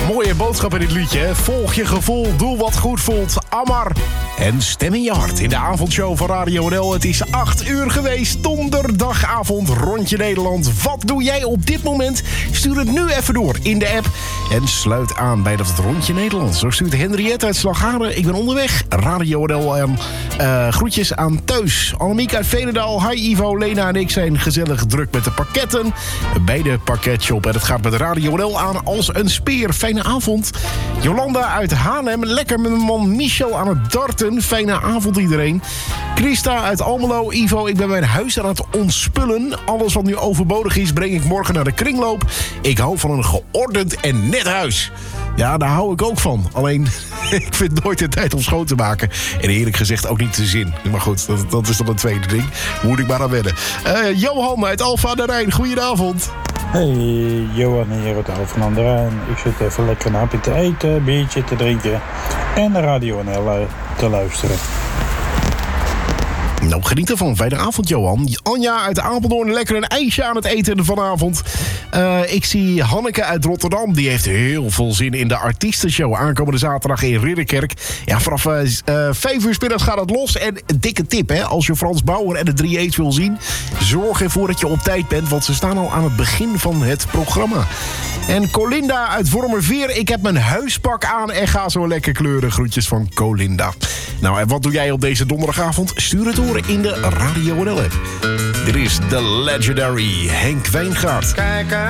Mooie boodschap in dit liedje, hè? Volg je gevoel, doe wat goed voelt. Amar en stem in je hart. In de avondshow van Radio NL. Het is 8 uur geweest. Donderdagavond, Rondje Nederland. Wat doe jij op dit moment? Stuur het nu even door in de app. En sluit aan bij dat Rondje Nederland. Zo stuurt Henriette uit Slagharen. Ik ben onderweg. Radio NL. Groetjes aan thuis. Annemiek uit Veenendaal. Hi Ivo, Lena en ik zijn gezellig druk met de pakketten. Bij de pakketshop. En het gaat met Radio NL aan als een speer. Fijne avond. Jolanda uit Haarlem. Lekker met mijn man Michel aan het darten. Fijne avond iedereen. Christa uit Almelo. Ivo, ik ben mijn huis aan het ontspullen. Alles wat nu overbodig is, breng ik morgen naar de kringloop. Ik hou van een geordend en net huis. Ja, daar hou ik ook van. Alleen, ik vind nooit de tijd om schoon te maken. En eerlijk gezegd ook niet de zin. Maar goed, dat is dan een tweede ding. Moet ik maar aan wennen. Johan uit Alphen aan de Rijn. Goedenavond. Hey, Johan hier uit Alphen aan de Rijn. Ik zit even lekker een hapje te eten, een biertje te drinken en de Radio NL te luisteren. Nou, geniet ervan. Fijne avond, Johan. Anja uit Apeldoorn, lekker een ijsje aan het eten vanavond. Ik zie Hanneke uit Rotterdam. Die heeft heel veel zin in de artiestenshow. Aankomende zaterdag in Ridderkerk. Ja, vanaf 5 uur 's middags gaat het los. En een dikke tip, hè. Als je Frans Bauer en de 3A's wil zien, zorg ervoor dat je op tijd bent. Want ze staan al aan het begin van het programma. En Colinda uit Wormerveer. Ik heb mijn huispak aan en ga zo lekker kleuren. Groetjes van Colinda. Nou, en wat doe jij op deze donderdagavond? Stuur het door in de Radio NL app. Dit is The Legendary Henk Wijngaard.